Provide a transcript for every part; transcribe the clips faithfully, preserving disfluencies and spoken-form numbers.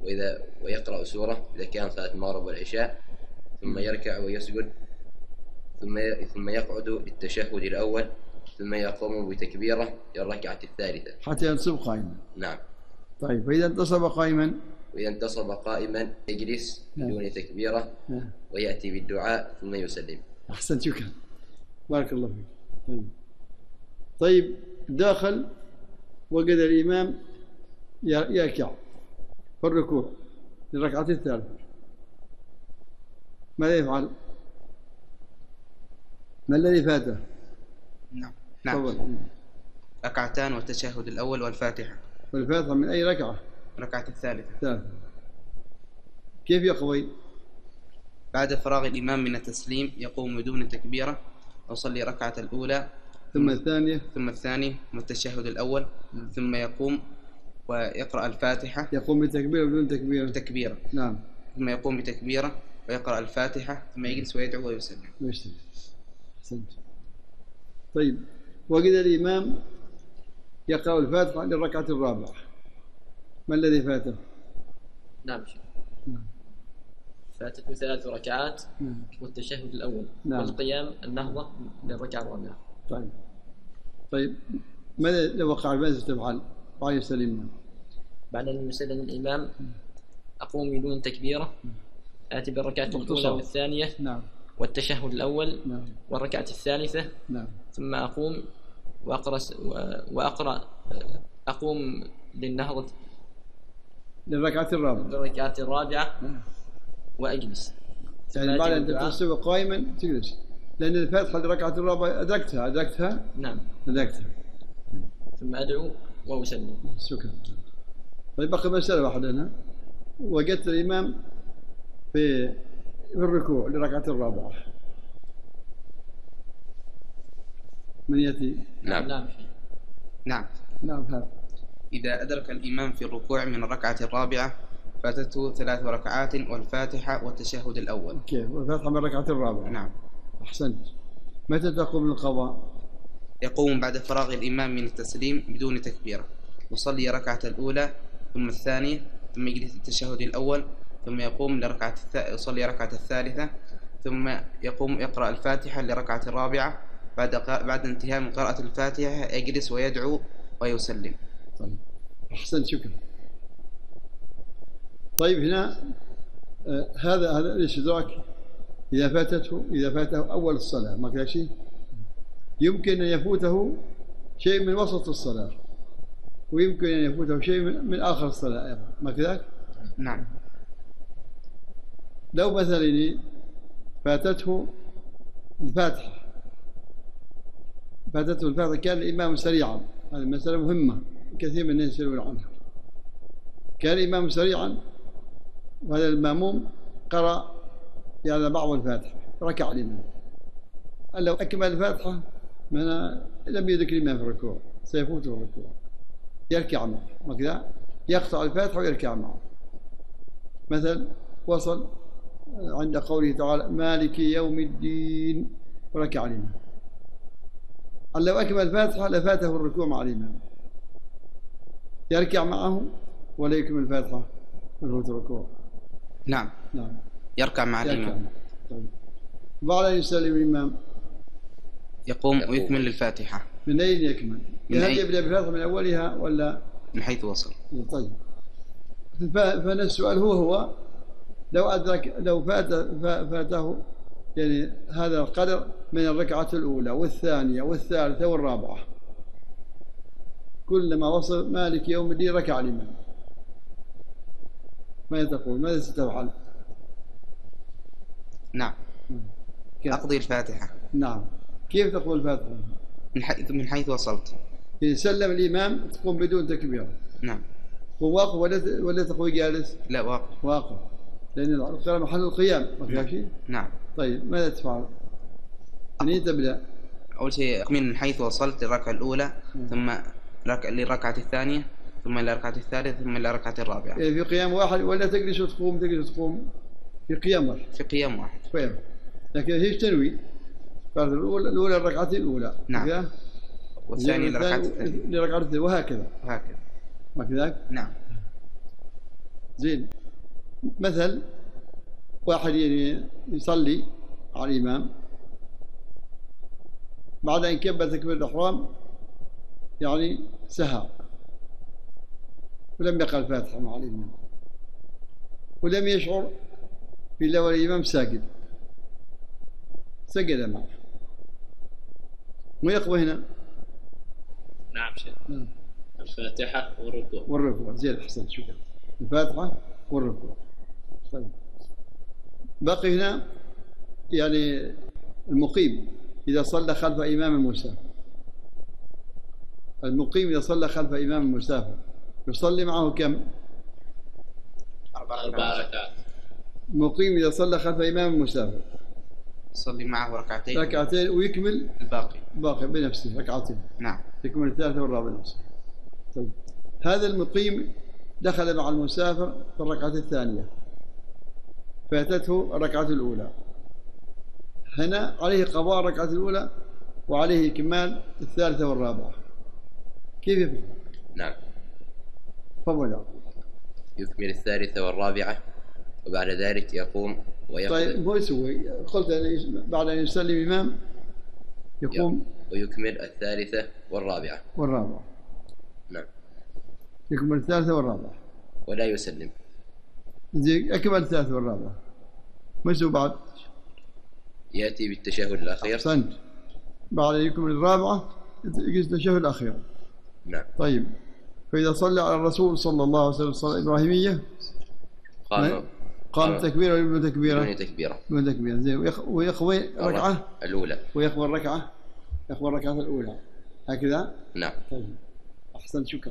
وإذا ويقرأ سورة إذا كان صلاة المغرب والعشاء، ثم يركع ويسجد، ثم ثم يقعد للتشهد الأول، ثم يقوم بتكبيرة للركعة الثالثة حتى ينصب قائما. نعم. طيب، فإذا انتصب قائما وإذا انتصب قائما يجلس بدون تكبيرة نعم. ويأتي بالدعاء ثم يسلم. أحسنت، شكرا، بارك الله فيك. طيب, طيب داخل وجد الإمام يركع في الركوع للركعة الثالثة، ماذا يفعل؟ ما الذي فاته؟ نعم نعم ركعتان والتشهد الأول والفاتحة. والفاتحة من أي ركعة؟ الركعة الثالثة. ثالثة. كيف يقضي؟ بعد فراغ الإمام من التسليم يقوم بدون تكبيرة ويصلي ركعة الأولى ثم الثانية ثم الثانية والتشهد الأول، ثم يقوم ويقرأ الفاتحة. يقوم بتكبيرة بدون تكبيرة؟ بتكبيرة. نعم. ثم يقوم بتكبيرة ويقرأ الفاتحة، ثم يجلس ويدعو ويسلم. يسلم. أحسنت. طيب، وجد الإمام يقرأ الفاتحة للركعة الرابعة، ما الذي فاته؟ نعم شيخ. نعم. فاتته ثلاث ركعات نعم. والتشهد الأول نعم. والقيام النهضة للركعة الرابعة. طيب طيب ماذا لو وقع ماذا تفعل بعد يسلم؟ بعد أن يسلم الإمام أقوم بدون تكبيرة، آتي بالركعة الأولى والثانية نعم. والتشهد الأول نعم. والركعة الثالثة نعم. ثم أقوم وأقرأ وأقرأ أقوم للنهضة للركعة الرابعة للركعة الرابعة نعم. وأجلس. يعني بعد أن تستوي قائما تجلس، لأن الفاتحة للركعة الرابعة أدركتها أدركتها نعم أدركتها ثم أدعو وأسلم. شكرا. طيب بقي مسألة واحدة هنا، وجدت الإمام في في الركوع للركعة الرابعة، من يأتي؟ نعم نعم نعم نعم هذا. إذا أدرك الإمام في الركوع من الركعة الرابعة فاتته ثلاث ركعات والفاتحة والتشهد الأول. كيف؟ والفاتحة من الركعة الرابعة. نعم. أحسنت. متى تقوم من القضاء؟ يقوم بعد فراغ الإمام من التسليم بدون تكبيرة، يصلي ركعة الأولى ثم الثانية ثم يجلس التشهد الأول، ثم يقوم لركعة الث... يصلي ركعة الثالثة، ثم يقوم يقرأ الفاتحة لركعة الرابعة. بعد ق... بعد انتهاء من قراءة الفاتحة يجلس ويدعو ويسلم. طيب أحسنت، شكرا. طيب هنا آه هذا هذا الاستدراك إذا فاتته إذا فاته أول الصلاة ما كذا شيء، يمكن أن يفوته شيء من وسط الصلاة، ويمكن أن يفوته شيء من, من آخر الصلاة أيضا، ما كذا؟ نعم. لو مثلا فاتته الفاتحة فاتته الفاتحة كان الإمام سريعا، هذه مسألة مهمة كثير من الناس يسألون عنها. كان الإمام سريعا وهذا المأموم قرأ يعني بعض الفاتحة، ركع الإمام، قال لو أكمل الفاتحة من لم يدرك الإمام في الركوع سيفوته الركوع، يركع معه وكذا، يقطع الفاتحة ويركع معه. مثلا وصل عند قوله تعالى مالك يوم الدين وركع الإمام، قال لو أكمل الفاتحة لفاته الركوع مع الإمام، يركع معه ولا يكمل الفاتحة ويفوت الركوع. نعم نعم يركع مع يركع. الإمام. طيب. بعد أن يسلم الإمام يقوم ويكمل الفاتحة. من أين يكمل؟ من هل أي... يبدأ بالفاتحة من أولها ولا من حيث وصل؟ طيب. فأنا السؤال هو هو لو أدرك لو فات فاته يعني هذا القدر من الركعة الأولى والثانية والثالثة والرابعة، كلما وصل مالك يوم الدين ركع الإمام، ماذا تقول؟ ماذا ستفعل؟ نعم كيف؟ أقضي الفاتحة. نعم. كيف تقول الفاتحة؟ من حيث من حيث وصلت. إذا سلم الإمام تقوم بدون تكبير. نعم. هو واقف ولا ولا تقوي جالس؟ لا واقف. واقف، لأن القراءة محل القيام ما فيها شيء. نعم. طيب ماذا تفعل؟ منين تبدأ؟ أول شيء من حيث وصلت للركعة الأولى ثم للركعة الثانية ثم للركعة الثالثة ثم للركعة الرابعة. في قيام واحد ولا تجلس وتقوم تجلس وتقوم؟ في قيام واحد. في قيام واحد. قيام. لكن هيش تنوي. قالت الأولى الأولى الركعة الأولى. نعم. والثانية للركعة الثانية. للركعة الثانية وهكذا. وهكذا. ما كذلك؟ نعم. زين. مثل واحد يعني يصلي على الإمام، بعد أن كبر تكبيرة الإحرام يعني سهى ولم يقرأ الفاتحة مع الإمام، ولم يشعر إلا والإمام ساجد، سجد معه، ويقوى هنا. نعم شيخ. نعم. الفاتحة والركوع. والركوع زين، أحسنت، شكرا. الفاتحة والركوع. طيب بقي هنا يعني المقيم إذا صلى خلف إمام المسافر، المقيم إذا صلى خلف إمام المسافر يصلي معه كم؟ أربع ركعات. المقيم إذا صلى خلف إمام المسافر يصلي معه ركعتين ركعتين ويكمل الباقي باقي بنفسه ركعتين. نعم. يكمل الثالثة والرابعة بنفسه. طيب هذا المقيم دخل مع المسافر في الركعة الثانية، فاتته الركعة الأولى، هنا عليه قضاء الركعة الأولى وعليه كمال الثالثة والرابعة. كيف يفعل؟ نعم. تفضل. يكمل الثالثة والرابعة وبعد ذلك يقوم ويقضي. طيب هو يسوي، قلت بعد أن يسلم الإمام يقوم ويكمل الثالثة والرابعة والرابعة. نعم. يكمل الثالثة والرابعة ولا يسلم. زين، أكمل الثالثة والرابعة، ما يسوي بعد؟ يأتي بالتشهد الأخير. أحسنت. بعد أن يكمل الرابعة يجلس التشهد الأخير. نعم. طيب فإذا صلى على الرسول صلى الله عليه وسلم الصلاة الإبراهيمية قام قام تكبيرة ولا بدون تكبيرة؟ بدون تكبيرة. بدون تكبيرة. زين. ويقوي ركعة الأولى. ويقوي الركعة يقوي الركعة الأولى هكذا؟ نعم. طيب أحسن، شكرا.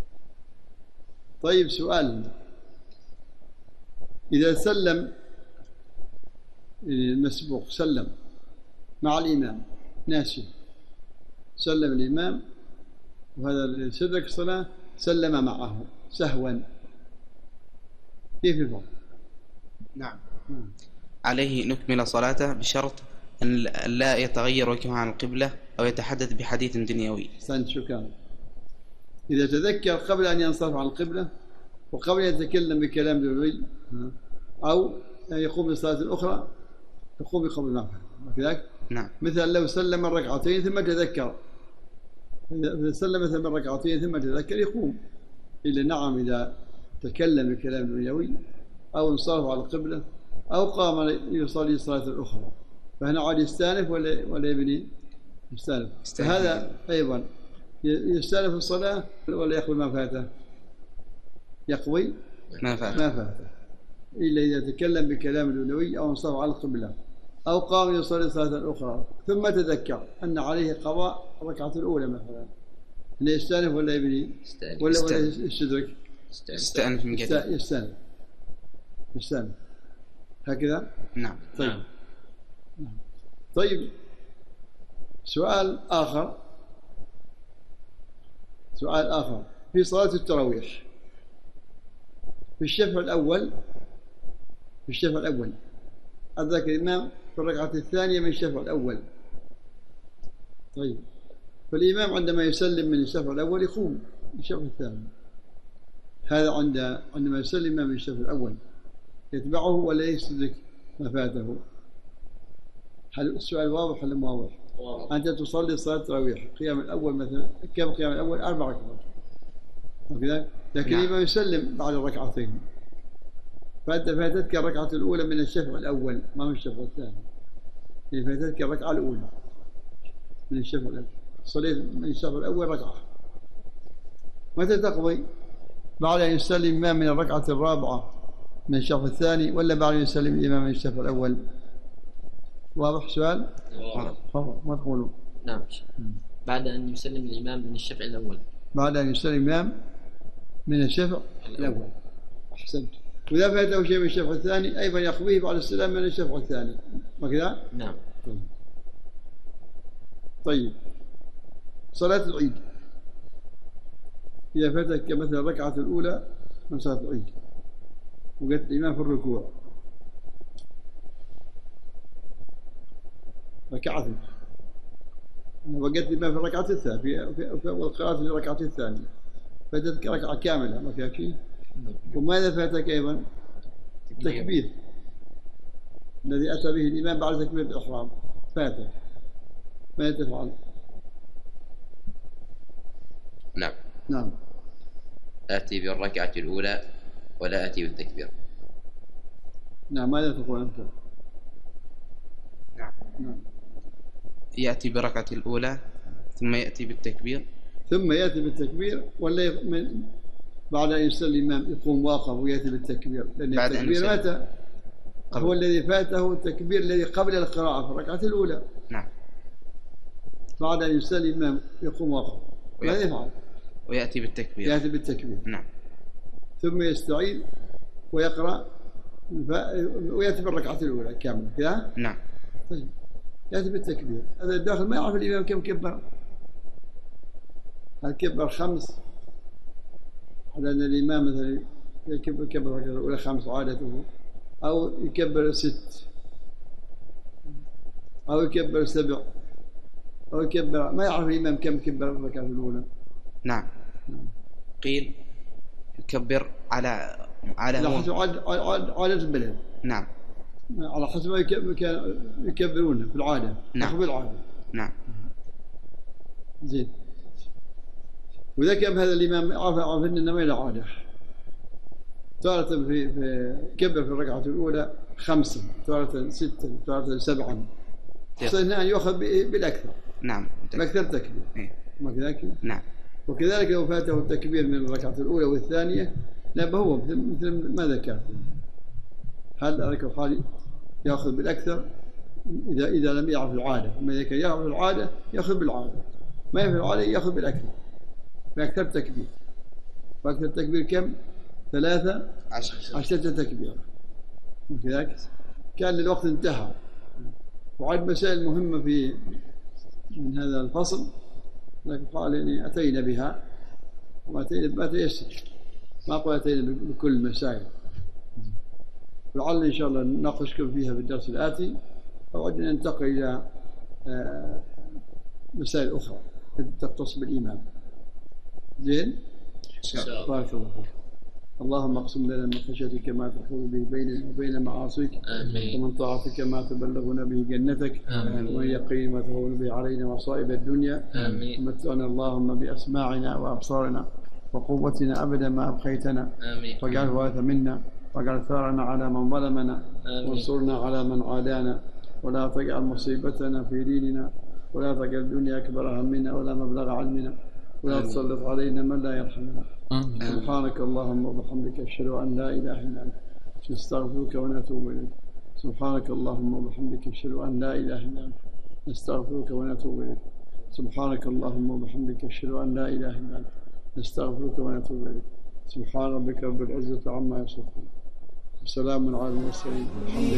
طيب سؤال، إذا سلم المسبوق سلم مع الإمام ناسي، سلم الإمام وهذا اللي سدرك الصلاة سلم معه سهوا، كيف يفعل؟ نعم. عليه نكمل صلاته بشرط أن لا يتغير وجهه عن القبلة أو يتحدث بحديث دنيوي. أحسنت، شكرا. إذا تذكر قبل أن ينصرف عن القبلة وقبل أن يتكلم بكلام دنيوي أو يقوم بصلاة أخرى يقوم بقبل معها كذلك. نعم. مثل لو سلم الركعتين ثم تذكر، إذا سلم ثم الركعتين ثم تذكر يقوم. إلا نعم إذا تكلم بكلام دنيوي أو انصرف على القبلة أو قام يصلي صلاة أخرى فهنا عاد يستانف ولا ولا يبني؟ يستانف. هذا أيضا يستانف الصلاة ولا يقوي ما فاته؟ يقوي ما فاته ما فاته إلا إذا تكلم بكلام دنيوي أو انصرف على القبلة أو قام يصلي صلاة أخرى ثم تذكر أن عليه قضاء الركعة الأولى مثلا، لا يستانف ولا يبني؟ ولا ولا يستدرك؟ يستأنف من جديد. يستأنف يستأنف هكذا. نعم. طيب. طيب سؤال آخر، سؤال آخر في صلاة التراويح في الشفع الأول، في الشفع الأول أدرك الإمام في الركعة الثانية من الشفع الأول. طيب فالإمام عندما يسلم من الشفع الأول يقوم الشفع الثاني، هذا عند عندما يسلم من الشفع الأول يتبعه ولا يستدرك ما فاته؟ هل السؤال واضح ولا ما واضح؟ واضح. أنت تصلي صلاة التراويح قيام الأول مثلا، كم قيام الأول؟ أربع ركعات وكذا، لكن نعم. الإمام يسلم بعد الركعتين فأنت فاتتك الركعة الأولى من الشفع الأول ما من الشفع الثاني، يعني فاتتك الركعة الأولى من الشفع الأول، صليت من الشفع الأول ركعة. متى تقضي؟ بعد أن يسلم الإمام من الركعة الرابعة من الشفع الثاني ولا بعد أن يسلم الإمام من الشفع الأول؟ واضح سؤال؟ واضح. ما تقولوا؟ نعم. بعد أن يسلم الإمام من الشفع الأول. بعد أن يسلم الإمام من الشفع الأول. أحسنت. وإذا فاته شيء من الشفع الثاني أيضا يقضيه بعد السلام من الشفع الثاني وكذا؟ نعم. طيب. طيب صلاة العيد إذا فاتك مثلا الركعة الأولى من صلاة العيد وقلت الإمام في الركوع ركعة، وقلت الإمام في الركعة الثانية في في القراءة في الركعة الثانية فاتتك ركعة كاملة ما فيها شيء، وماذا فاتك أيضا؟ التكبير الذي أتى به الإمام بعد تكبيرة الإحرام فاتك، ماذا تفعل؟ نعم نعم آتي بالركعة الأولى ولا آتي بالتكبير. نعم ماذا تقول أنت؟ نعم. نعم يأتي بركعة الأولى ثم يأتي بالتكبير ثم يأتي بالتكبير، ولا من بعد أن يصلي الإمام يقوم واقف ويأتي بالتكبير، لأن بعد التكبير متى؟ هو الذي فاته التكبير الذي قبل القراءة في الركعة الأولى. نعم. بعد أن يصلي الإمام يقوم واقف، ماذا يفعل؟ ويأتي بالتكبير. يأتي بالتكبير. نعم. ثم يستعيد ويقرأ ويأتي بالركعة الأولى كاملة كذا؟ نعم. طيب يأتي بالتكبير، هذا الداخل ما يعرف الإمام كم كبر، هل كبر خمس على أن الإمام مثلا يكبر كبر الركعة الأولى خمس عادته، أو يكبر ست، أو يكبر سبع، أو يكبر، ما يعرف الإمام كم كبر الركعة الأولى. نعم. قيل يكبر على على على حسب عادة البلد. نعم. على حسب ما كانوا يكبرون في العادة. نعم. في العادة. نعم. زين. وإذا كان هذا الإمام عرف عرف إنه ما له عادة، تارة في في كبر في الركعة الأولى خمسة، تارة ستة، تارة سبعة، حسن أن يأخذ بالأكثر. نعم. الأكثر تكبير. إيه. ما كذلك؟ نعم. وكذلك لو فاته التكبير من الركعة الأولى والثانية لا هو مثل ما ذكرت، هل ذلك الحال يأخذ بالأكثر إذا إذا لم يعرف العادة، أما إذا كان يعرف العادة يأخذ بالعادة، ما يعرف العادة يأخذ بالأكثر، بأكثر تكبير. وأكثر تكبير كم؟ ثلاثة عشرة تكبير. وكذلك كان الوقت انتهى. وعد مسائل مهمة في من هذا الفصل، لكن قال إني أتينا بها وما أتينا ما تيسر، ما أقول أتينا بكل المسائل، لعل إن شاء الله نناقشكم فيها في الدرس الآتي، وعدنا ننتقل إلى مسائل أخرى تختص بالإيمان. زين؟ بارك الله فيك. اللهم اقسم لنا من خشيتك ما تحول به بيننا وبين معاصيك، ومن طاعتك ما تبلغنا به جنتك، ومن يقين ما تهون به علينا مصائب الدنيا، ومتعنا اللهم بأسماعنا وأبصارنا وقوتنا أبدا ما أبقيتنا، واجعله وارث منا، واجعل ثارنا على من ظلمنا، وانصرنا على من عادانا، ولا تجعل مصيبتنا في ديننا، ولا تجعل الدنيا أكبر همنا ولا مبلغ علمنا، ولا تسلط علينا من لا يرحمنا. سبحانك اللهم وبحمدك أشهد أن لا إله إلا أنت، نستغفرك ونتوب إليك. سبحانك اللهم وبحمدك أشهد أن لا إله إلا أنت، نستغفرك ونتوب إليك. سبحانك اللهم وبحمدك أشهد أن لا إله إلا أنت، نستغفرك ونتوب إليك. سبحان ربك رب العزة عما يصفون، وسلام على المرسلين. الحمد لله.